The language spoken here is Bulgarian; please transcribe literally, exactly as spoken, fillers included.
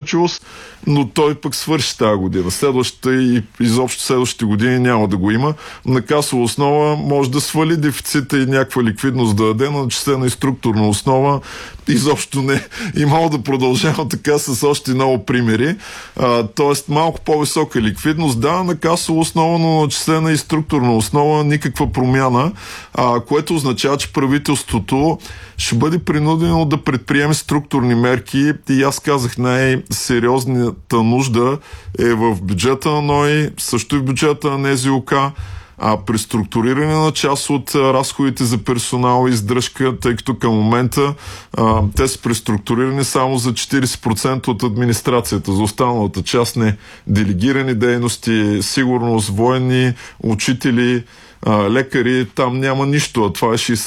устойчивост, но той пък свърши тази година. Следващата и изобщо следващите години няма да го има. На касова основа може да свали дефицита и някаква ликвидност да даде, на начислена и структурна основа изобщо не. И мога да продължавам така с още много примери. А, тоест малко по-висока ликвидност, да, на касова основа, но начислена и структурна основа никаква промяна, а, което означава, че правителството ще бъде принудено да предприеме структурни мерки и аз казах, най-сериозната нужда е в бюджета на НОИ, също и в бюджета на НЗОК, а при структуриране на част от разходите за персонал и издръжка, тъй като към момента а, те са преструктурирани само за четирийсет процента от администрацията, за останалата част не. Делегирани дейности, сигурност, военни, учители, а, лекари, там няма нищо, а това е шейсет